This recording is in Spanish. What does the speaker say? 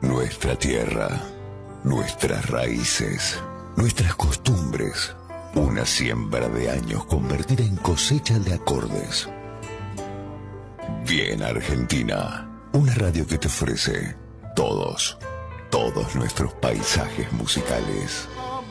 Nuestra tierra, nuestras raíces, nuestras costumbres. Una siembra de años convertida en cosecha de acordes. Bien Argentina, una radio que te ofrece todos nuestros paisajes musicales.